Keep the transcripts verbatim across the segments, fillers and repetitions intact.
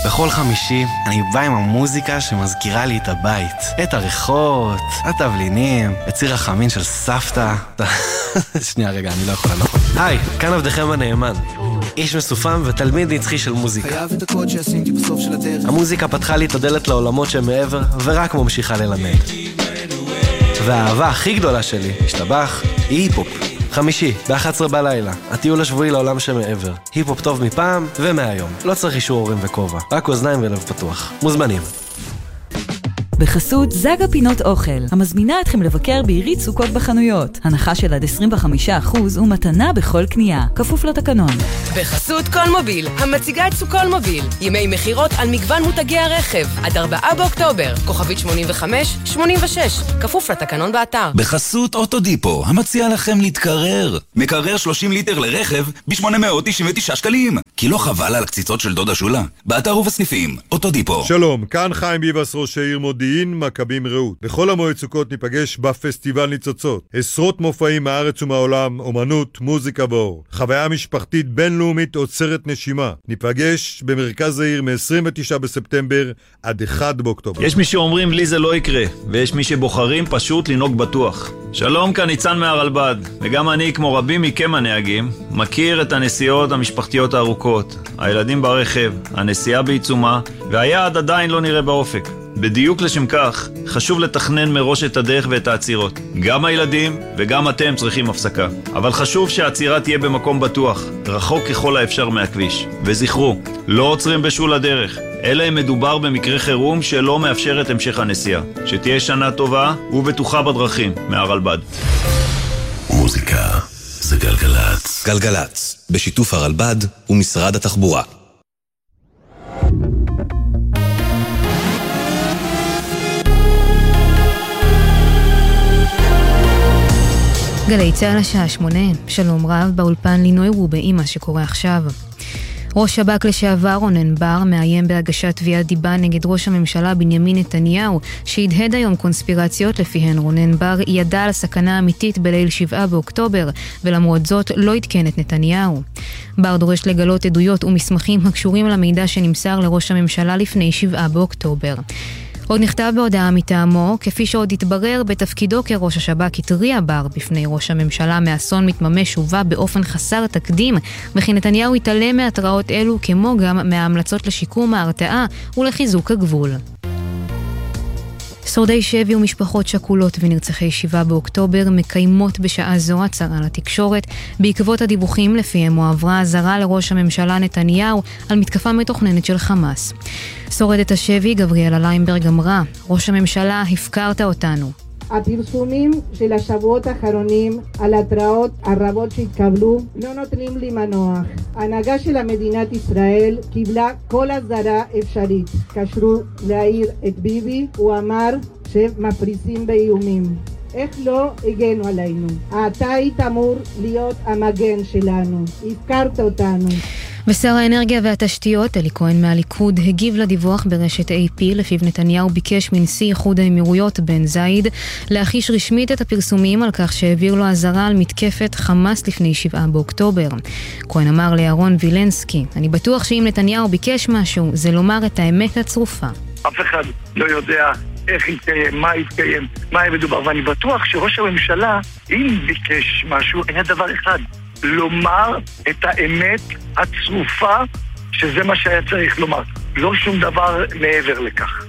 בכל חמישי אני בא עם המוזיקה שמזכירה לי את הבית, את הריחות, התבלינים, את ציר החמין של סבתא. שנייה רגע, אני לא יכול, אני לא יכול. היי, כאן עבדכם הנאמן, איש מסופם ותלמיד נצחי של מוזיקה. המוזיקה פתחה לי את הדלת לעולמות שמעבר ורק ממשיכה ללמד. והאהבה הכי גדולה שלי, השתבח, היא היפופ. חמישי, ב-אחת עשרה בלילה, הטיול השבועי לעולם שמעבר. היפופ טוב מפעם ומהיום. לא צריך אישור הורים וכובע, רק אוזניים ולב פתוח. מוזמנים. בחסות זגה פינות אוכל, המזמינה אתכם לבקר בעירית סוכות בחנויות. הנחה של עד עשרים וחמישה אחוז ומתנה בכל קנייה, כפוף לתקנון. בחסות קולמוביל, המציגה את סוכולמוביל. ימי מחירות על מגוון מותגי הרכב. עד ארבעה באוקטובר, כוכבית שמונים וחמש שמונים ושש, כפוף לתקנון באתר. בחסות אוטודיפו, המציע לכם להתקרר. מקרר שלושים ליטר לרכב ב-שמונה מאות תשעים ותשעה שקלים. כי לא חבל על הקציצות של דודה שולה. באתר ובסניפים, אוטודיפו. שלום, כאן חיים ביבס, ראש העיר מודיעין, מכבים רעות. בכל המועד סוכות ניפגש בפסטיבל ניצוצות. עשרות מופעים מהארץ ומהעולם, אומנות, מוזיקה ואור. חוויה משפחתית בינלאומית עוצרת נשימה. ניפגש במרכז העיר מ-עשרים ותשעה בספטמבר עד אחד באוקטובר. יש מי שאומרים לי זה לא יקרה, ויש מי שבוחרים פשוט לנהוג בטוח. שלום, כאן ניצן מהרלב"ד, וגם אני, כמו רבים מכם הנהגים, מכיר את הנסיעות המשפחתיות הארוכות. הילדים ברכב, הנסיעה בעיצומה, והיעד עדיין לא נראה באופק. בדיוק לשם כך, חשוב לתכנן מראש את הדרך ואת העצירות. גם הילדים וגם אתם צריכים הפסקה. אבל חשוב שהעצירה תהיה במקום בטוח, רחוק ככל האפשר מהכביש. וזכרו, לא עוצרים בשול הדרך, אלא אם מדובר במקרה חירום שלא מאפשר את המשך הנסיעה. שתהיה שנה טובה ובטוחה בדרכים, מהרלב"ד. מוזיקה זה גלגלץ. גלגלץ, בשיתוף הרלב"ד ומשרד התחבורה. גלי צהל השעה שמונה, שלום רב, באולפן לינוי רובה עם מה שקורה עכשיו. ראש שב"כ לשעבר רונן בר מאיים בהגשת תביעת דיבה נגד ראש הממשלה בנימין נתניהו, שהדהד היום קונספירציות לפיהן רונן בר ידע על סכנה אמיתית בליל שבעה באוקטובר, ולמרות זאת לא התקן את נתניהו. בר דורש לגלות עדויות ומסמכים הקשורים למידע שנמסר לראש הממשלה לפני שבעה באוקטובר. עוד נכתב בהודעה מטעמו, כפי שעוד התברר בתפקידו כראש השב"כ התריע בר בפני ראש הממשלה מאסון מתממש ובא באופן חסר תקדים, וכי נתניהו התעלם מהתראות אלו כמו גם מההמלצות לשיקום ההרתעה ולחיזוק הגבול. שורדי שבי ומשפחות שכולות ונרצחי שבעה באוקטובר מקיימות בשעה זו הצהרה לתקשורת בעקבות הדיווחים לפיהם הועברה הזרה לראש הממשלה נתניהו על מתקפה מתוכננת של חמאס. שורדת השבי גבריאלה ליימברג אמרה, ראש הממשלה, הפקרת אותנו. הפרסומים של השבועות האחרונים על התראות הרבות שהתקבלו לא נותנים לי מנוח. ההנהגה של מדינת ישראל קיבלה כל הזרה אפשרית. קשרו להעיר את ביבי, הוא אמר שמפריסים באיומים. איך לא הגנו עלינו? אתה היית אמור להיות המגן שלנו. הפקרת אותנו. ושר האנרגיה והתשתיות, אלי כהן מהליכוד, הגיב לדיווח ברשת איי פי, לפיו נתניהו ביקש מנשיא איחוד האמירויות בן זייד להחיש רשמית את הפרסומים על כך שהעביר לו הזרה על מתקפת חמאס לפני שבעה באוקטובר. כהן אמר לירון וילנסקי, אני בטוח שאם נתניהו ביקש משהו, זה לומר את האמת הצרופה. אף אחד לא יודע איך יתקיים, מה יתקיים, מה ידובר, ואני בטוח שראש הממשלה, אם ביקש משהו, היה דבר אחד, לומר את האמת הצרופה, שזה מה שהיה צריך לומר. לא שום דבר מעבר לכך.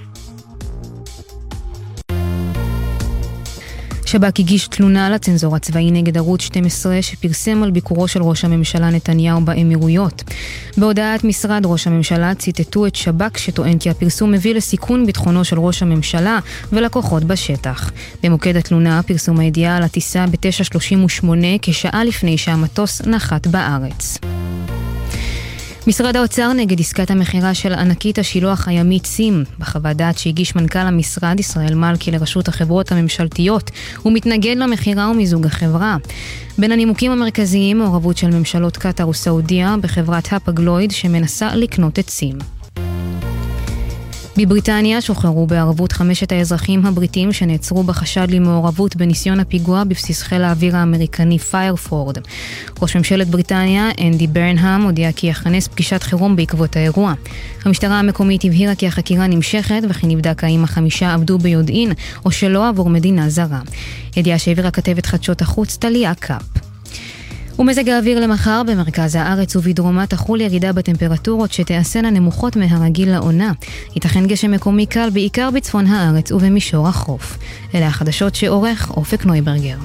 שב"כ הגיש תלונה לצנזור הצבאי נגד ערוץ שתים עשרה שפרסם על ביקורו של ראש הממשלה נתניהו באמירויות. בהודעת משרד ראש הממשלה ציטטו את שב"כ שטוען כי הפרסום מביא לסיכון ביטחונו של ראש הממשלה ולכוחות בשטח. במוקד התלונה פרסום הידיעה על הטיסה ב-תשע שלושים ושמונה כשעה לפני שהמטוס נחת בארץ. משרד האוצר נגד עסקת המחירה של ענקית השילוח הימית סים. בחוות דעת שהגיש מנכ"ל המשרד ישראל מלכי לרשות החברות הממשלתיות, הוא מתנגד למחירה ומיזוג החברה. בין הנימוקים המרכזיים מעורבות של ממשלות קטר וסעודיה בחברת הפגלויד שמנסה לקנות את סים. בבריטניה שוחררו בערבות חמשת האזרחים הבריטים שנעצרו בחשד למעורבות בניסיון הפיגוע בבסיס חיל האוויר האמריקני פיירפורד. ראש ממשלת בריטניה, אנדי ברנהאם, הודיע כי יכנס פגישת חירום בעקבות האירוע. המשטרה המקומית הבהירה כי החקירה נמשכת וכי נבדק האם החמישה עבדו ביודעין או שלא עבור מדינה זרה. ידיעה שהעבירה כתבת חדשות החוץ טליה קאפ. ומזג האוויר למחר במרכז הארץ ובדרומה תחול ירידה בטמפרטורות שתעשנה נמוכות מהרגיל לעונה. ייתכן גשם מקומי קל בעיקר בצפון הארץ ובמישור החוף. אלה החדשות שעורך אופק נויברגר.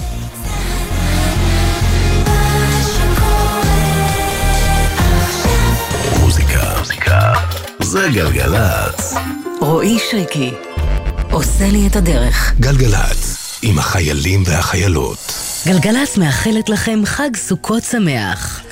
מוזיקה, מוזיקה, זה גלגלת. רועי שריקי עושה לי את הדרך. גלגלת, עם החיילים והחיילות. גלגלת מאחלת לכם חג סוכות שמח.